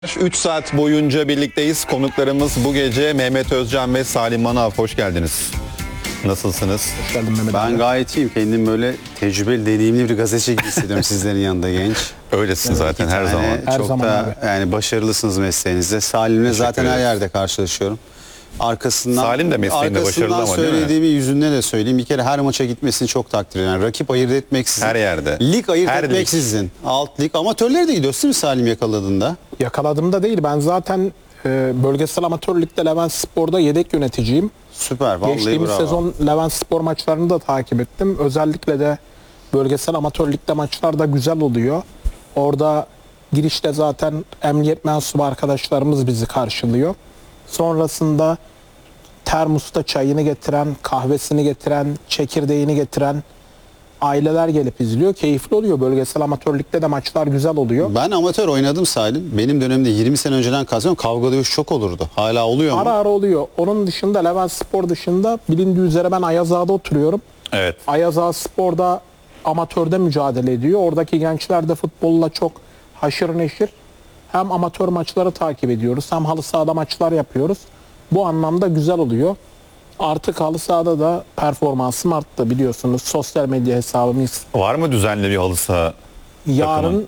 3 saat boyunca birlikteyiz. Konuklarımız bu gece Mehmet Özcan ve Salim Manav. Hoş geldiniz. Nasılsınız? Hoş geldin Mehmet Ben abi. gayet iyiyim. Kendim böyle tecrübeli, deneyimli bir gazeteci gibi hissediyorum sizlerin yanında genç. Öylesin zaten her zaman. Her çok zaman da abi. yani başarılısınız mesleğinizde. Salim'le zaten her ederiz. yerde karşılaşıyorum. Arkasından Salim de mesleğinde başarılı ama değil mi? söylediğimi yüzünde de söyleyeyim. Bir kere her maça gitmesini çok takdir ediyorum. Yani rakip ayırt etmeksizin. Her yerde. Lig ayırt Her lig. etmeksizin. Alt lig. Amatörleri de gidiyorsun değil mi Salim yakaladığında? Yakaladığımda değil. Ben zaten bölgesel amatör ligde Levent Spor'da yedek yöneticiyim. Süper. Vallahi Geçtiğimiz bravo. sezon Levent Spor maçlarını da takip ettim. Özellikle de bölgesel amatör ligde maçlar da güzel oluyor. Orada girişte zaten emniyet mensubu arkadaşlarımız bizi karşılıyor. Sonrasında termosta çayını getiren, kahvesini getiren, çekirdeğini getiren aileler gelip izliyor. Keyifli oluyor. Bölgesel amatör ligde de maçlar güzel oluyor. Ben amatör oynadım Salim. Benim dönemde 20 sene önceden kazanıyorum. Kavga dövüş çok olurdu. Hala oluyor mu? Ara ara oluyor. Onun dışında Levent Spor dışında bilindiği üzere ben Ayaz Ağa'da oturuyorum. Evet. Ayaz Ağa Spor'da amatörde mücadele ediyor. Oradaki gençler de futbolla çok haşır neşir. Hem amatör maçları takip ediyoruz hem halı sahada maçlar yapıyoruz. Bu anlamda güzel oluyor. Artık halı sahada da performansım arttı biliyorsunuz. Sosyal medya hesabımız. Var mı düzenli bir halı saha? Yarın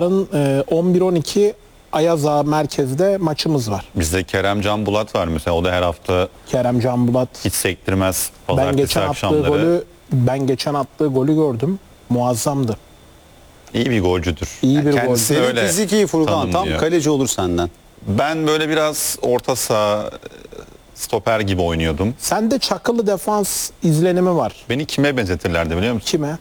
11-12 Ayaz Ağa merkezde maçımız var. Bizde Kerem Can Bulat var mesela. O da her hafta Kerem Can Bulat. hiç sektirmez. Ben Pazartesi geçen attığı golü gördüm. Muazzamdı. İyi bir golcüdür. İyi bir Kendisi golcü. Senin öyle fizik iyi Furkan. Tam tanımlıyor. kaleci olur senden. Ben böyle biraz orta saha stoper gibi oynuyordum. Sende çakılı defans izlenimi var. Beni kime benzetirlerdi biliyor musun? Kime?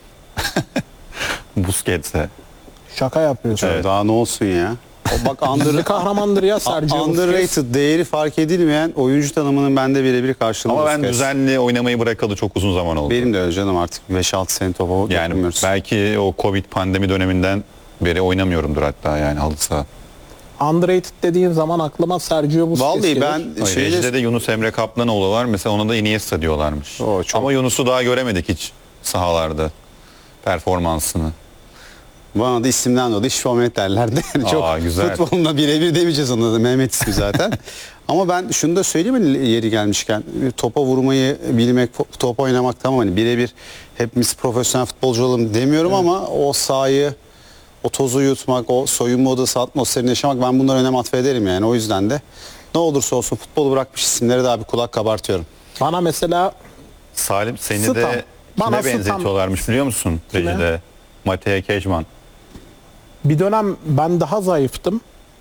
Busquets'e. Şaka yapıyorsun. Evet. Daha ne olsun ya. O bak Gizli kahramandır ya Sergio Busquets. underrated, değeri fark edilmeyen oyuncu tanımının bende birebir karşılığı. Ama ben Busquets. düzenli oynamayı bırakalı çok uzun zaman oldu. Benim de öyle canım, artık 5-6 sene topa Yani dokunmuyoruz. belki o Covid pandemi döneminden beri oynamıyorumdur hatta yani halı saha. Underrated dediğin zaman aklıma Sergio Busquets Vallahi gelir. ben Rejide de Yunus Emre Kaplanoğlu var. Mesela ona da Iniesta diyorlarmış. O çok- Ama Yunus'u daha göremedik hiç sahalarda performansını. bana da isimden dolayı Şifomet derlerdi. Yani çok güzel. futboluna birebir demeyeceğiz, ona da Mehmet ismi zaten. Ama ben şunu da söyleyeyim mi yeri gelmişken, topa vurmayı bilmek, top oynamak, tamam, hani birebir hepimiz profesyonel futbolcu olalım demiyorum ama o sahayı, o tozu yutmak, o soyunma odası atmosferini yaşamak, ben bunlara önem atfederim yani. O yüzden de ne olursa olsun futbolu bırakmış isimlere daha bir kulak kabartıyorum. Bana mesela Salim seni Stam. de Bana kime Stam. benzetiyorlarmış biliyor musun? Kime? Rejide. Matej Kejman. bir dönem ben daha zayıftım.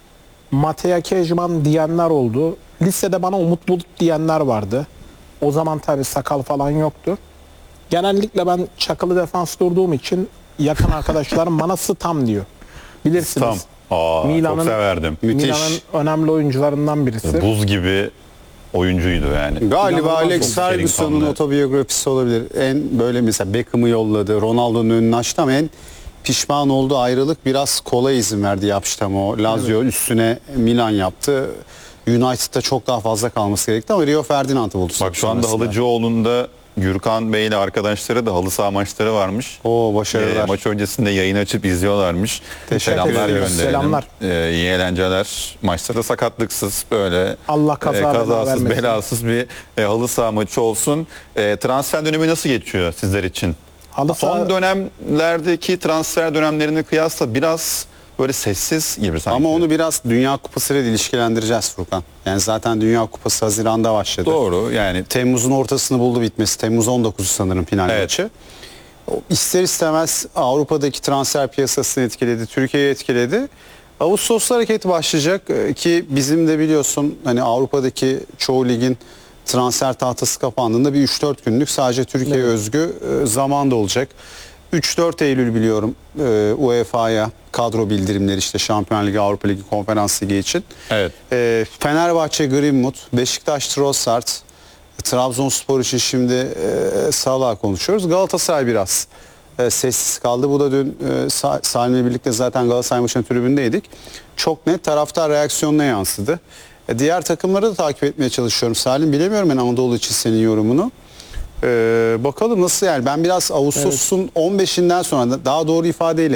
Matej Kejman diyenler oldu. Lisede bana Umut Bulut diyenler vardı. O zaman tabii sakal falan yoktu. Genellikle ben çakılı defans durduğum için yakın arkadaşlarım bana Stam diyor. Bilirsiniz. Tam. Çok Milan'ın- severdim. Müthiş. Milan'ın önemli oyuncularından birisi. Buz gibi oyuncuydu yani. Galiba İnanılmaz Alex oldu. Ferguson'un Sheringham otobiyografisi olabilir. En böyle mesela Beckham'ı yolladı, Ronaldo'nun önünü açtı ama en pişman olduğu ayrılık biraz kolay izin verdi yapıştı ama o Lazio üstüne Milan yaptı. United'da çok daha fazla kalması gerekti ama Rio Ferdinand'ı buldu. Bak şu anda sonrasında. Halıcıoğlu'nda Gürkan Bey ile arkadaşları da halı saha maçları varmış. Oo, başarılar. Maç öncesinde yayın açıp izliyorlarmış. Teşekkür Selamlar ederiz. gönderelim. Selamlar. İyi eğlenceler. Maçta da sakatlıksız böyle Allah kaza bela kazasız vermesin. belasız bir halı saha maçı olsun. Transfer dönemi nasıl geçiyor sizler için? Halı Son saha- dönemlerdeki transfer dönemlerini kıyasla biraz böyle sessiz gibi sanki. Ama onu biraz Dünya Kupası ile ilişkilendireceğiz Furkan. Yani zaten Dünya Kupası Haziran'da başladı. Doğru yani Temmuz'un ortasını buldu bitmesi. Temmuz 19'u sanırım final Evet. maçı. O İster istemez Avrupa'daki transfer piyasasını etkiledi, Türkiye'yi etkiledi. Ağustos'ta hareketi başlayacak ki bizim de biliyorsun hani Avrupa'daki çoğu ligin transfer tahtası kapandığında bir 3-4 günlük sadece Türkiye'ye özgü zaman da olacak. 3-4 Eylül biliyorum UEFA'ya kadro bildirimleri, işte Şampiyonlar Ligi, Avrupa Ligi, Konferans Ligi için. Evet. Fenerbahçe Greenwood, Beşiktaş Trossard, Trabzonspor için şimdi Salah konuşuyoruz. Galatasaray biraz sessiz kaldı. Bu da dün Salim'le birlikte zaten Galatasaray maçının tribündeydik. Çok net taraftar reaksiyonuna yansıdı. Diğer takımları da takip etmeye çalışıyorum Salim. Bilemiyorum ben Anadolu için senin yorumunu. Bakalım nasıl yani, ben biraz Ağustos'un 15'inden sonra, daha doğru ifadeyle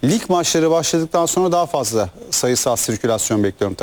lig maçları başladıktan sonra daha fazla sayısal sirkülasyon bekliyorum